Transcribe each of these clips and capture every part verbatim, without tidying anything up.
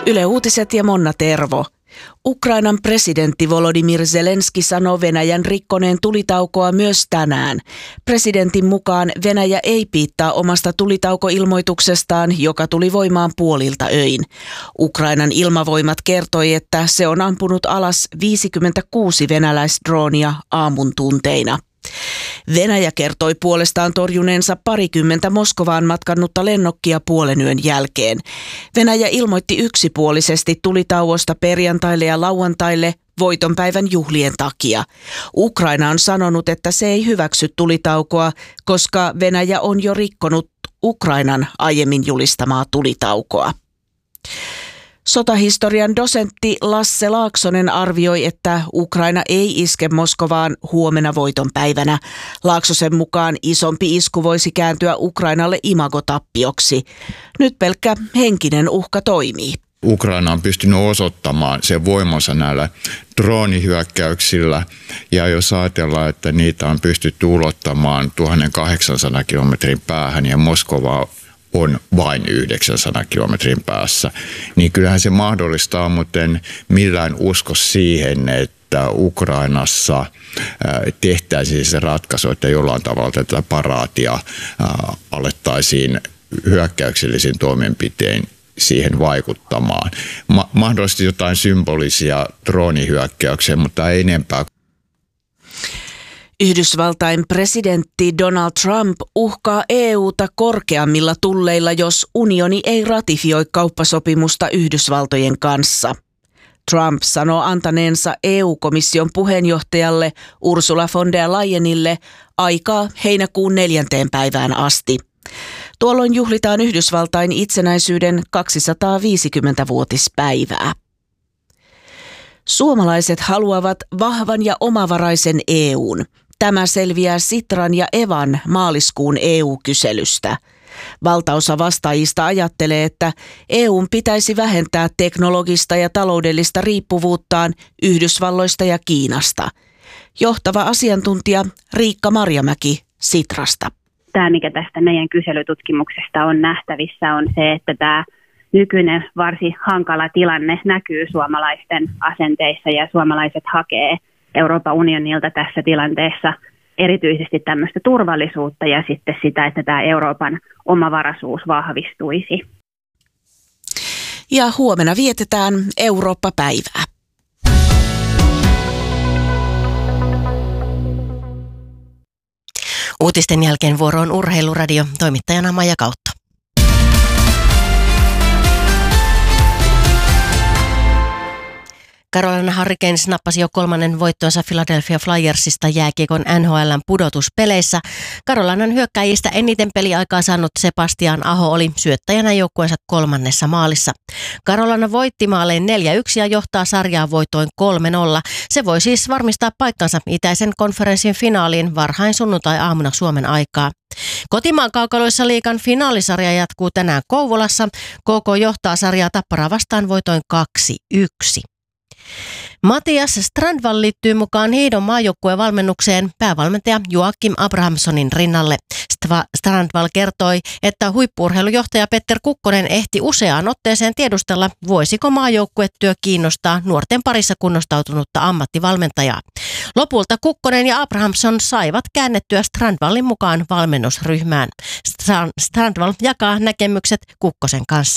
Yle Uutiset ja Monna Tervo. Ukrainan presidentti Volodymyr Zelenski sanoo Venäjän rikkoneen tulitaukoa myös tänään. Presidentin mukaan Venäjä ei piittaa omasta tulitaukoilmoituksestaan, joka tuli voimaan puolilta öin. Ukrainan ilmavoimat kertoi, että se on ampunut alas viisikymmentäkuusi venäläisdroonia aamun tunteina. Venäjä kertoi puolestaan torjuneensa parikymmentä Moskovaan matkannutta lennokkia puolenyön jälkeen. Venäjä ilmoitti yksipuolisesti tulitauosta perjantaille ja lauantaille voitonpäivän juhlien takia. Ukraina on sanonut, että se ei hyväksy tulitaukoa, koska Venäjä on jo rikkonut Ukrainan aiemmin julistamaa tulitaukoa. Sotahistorian dosentti Lasse Laaksonen arvioi, että Ukraina ei iske Moskovaan huomenna voitonpäivänä. Laaksosen mukaan isompi isku voisi kääntyä Ukrainalle imagotappioksi. Nyt pelkkä henkinen uhka toimii. Ukraina on pystynyt osoittamaan sen voimansa näillä droonihyökkäyksillä, ja jos ajatellaan, että niitä on pystytty ulottamaan tuhatkahdeksansadan kilometrin päähän ja Moskova on vain yhdeksänsadan kilometrin päässä, niin kyllähän se mahdollistaa, mutta en millään usko siihen, että Ukrainassa tehtäisiin se ratkaisu, että jollain tavalla tätä paraatia alettaisiin hyökkäyksellisin toimenpitein siihen vaikuttamaan. Ma- mahdollisesti jotain symbolisia droonihyökkäyksiä, mutta ei enempää. Yhdysvaltain presidentti Donald Trump uhkaa E U:ta korkeammilla tulleilla, jos unioni ei ratifioi kauppasopimusta Yhdysvaltojen kanssa. Trump sanoo antaneensa E U-komission puheenjohtajalle Ursula von der Leyenille aikaa heinäkuun neljänteen päivään asti. Tuolloin juhlitaan Yhdysvaltain itsenäisyyden kaksisataaviisikymmentävuotispäivää. Suomalaiset haluavat vahvan ja omavaraisen E U:n. Tämä selviää Sitran ja Evan maaliskuun E U-kyselystä. Valtaosa vastaajista ajattelee, että E U:n pitäisi vähentää teknologista ja taloudellista riippuvuuttaan Yhdysvalloista ja Kiinasta. Johtava asiantuntija Riikka Marjamäki Sitrasta. Tämä, mikä tästä meidän kyselytutkimuksesta on nähtävissä, on se, että tämä nykyinen varsin hankala tilanne näkyy suomalaisten asenteissa ja suomalaiset hakee Euroopan unionilta tässä tilanteessa erityisesti tämmöistä turvallisuutta ja sitten sitä, että tämä Euroopan omavaraisuus vahvistuisi. Ja huomenna vietetään Eurooppa-päivää. Uutisten jälkeen vuoro on Urheiluradio, toimittajana Maija Kautto. Carolina Hurricanes nappasi jo kolmannen voittonsa Philadelphia Flyersista jääkiekon N H L:n pudotuspeleissä. Carolinan hyökkäjistä eniten peliaikaa saanut Sebastian Aho oli syöttäjänä joukkueensa kolmannessa maalissa. Carolina voitti maalein neljä yksi ja johtaa sarjaa voitoin kolme nolla. Se voi siis varmistaa paikkansa itäisen konferenssin finaaliin varhain sunnuntai-aamuna Suomen aikaa. Kotimaan kaukaloissa liigan finaalisarja jatkuu tänään Kouvolassa. K K johtaa sarjaa Tapparaa vastaan voitoin kaksi yksi. Matias Strandvall liittyy mukaan hiidon maajoukkueen valmennukseen päävalmentaja Joakim Abrahamssonin rinnalle. Strandvall kertoi, että huippu-urheilujohtaja Petter Kukkonen ehti useaan otteeseen tiedustella, voisiko maajoukkuetyö kiinnostaa nuorten parissa kunnostautunutta ammattivalmentajaa. Lopulta Kukkonen ja Abrahamsson saivat käännettyä Strandvallin mukaan valmennusryhmään. Strandvall jakaa näkemykset Kukkosen kanssa.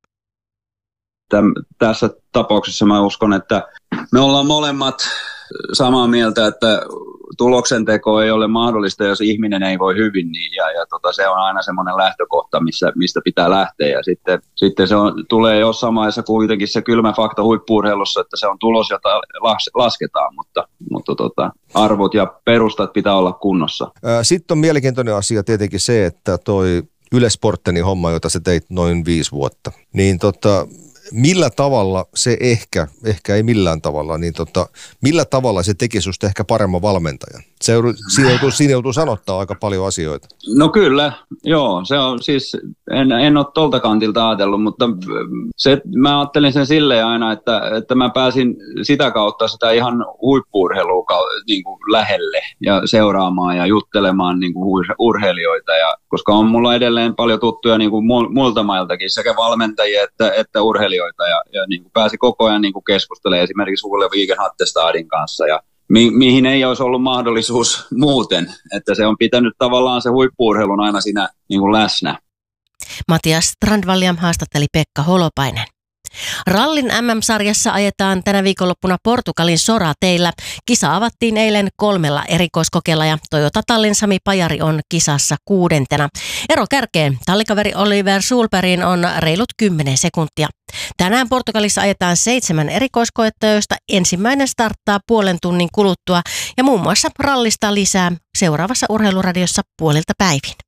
Täm, tässä tapauksessa mä uskon, että me ollaan molemmat samaa mieltä, että tuloksenteko ei ole mahdollista, jos ihminen ei voi hyvin, niin, ja, ja tota, se on aina semmoinen lähtökohta, missä, mistä pitää lähteä, ja sitten, sitten se on, tulee jossain vaiheessa kuitenkin se kylmä fakta huippu-urheilussa, että se on tulos, jota las, lasketaan, mutta, mutta tota, arvot ja perustat pitää olla kunnossa. Sitten on mielenkiintoinen asia tietenkin se, että toi Yle Sportenin homma, jota sä teit noin viisi vuotta, niin tota... Millä tavalla se ehkä, ehkä ei millään tavalla, niin tota, millä tavalla se teki susta ehkä paremman valmentajan? Se joutuu, siinä, joutuu, siinä joutuu sanottaa aika paljon asioita. No kyllä, joo. Se on siis, en, en ole tolta kantilta ajatellut, mutta se, mä ajattelin sen silleen aina, että, että mä pääsin sitä kautta sitä ihan huippu-urheilua niin kuin lähelle ja seuraamaan ja juttelemaan niin kuin urheilijoita. Ja, koska on mulla edelleen paljon tuttuja niin kuin muilta mailtakin, sekä valmentajia että, että urheilijoita kilpailijoita ja, ja niin kuin pääsi koko ajan niin kuin keskustelemaan esimerkiksi Ole Vigenhattestadin kanssa ja mi, mihin ei olisi ollut mahdollisuus muuten, että se on pitänyt tavallaan se huippu-urheilun aina siinä niin kuin läsnä. Matias Strandvallia haastatteli Pekka Holopainen. Rallin äm äm-sarjassa ajetaan tänä viikonloppuna Portugalin Sorateillä. Kisa avattiin eilen kolmella erikoiskokeella ja Toyota Tallin Sami Pajari on kisassa kuudentena. Ero kärkeen tallikaveri Oliver Sulperin on reilut kymmenen sekuntia. Tänään Portugalissa ajetaan seitsemän erikoiskoetta, joista ensimmäinen starttaa puolen tunnin kuluttua ja muun muassa rallista lisää seuraavassa Urheiluradiossa puolilta päivin.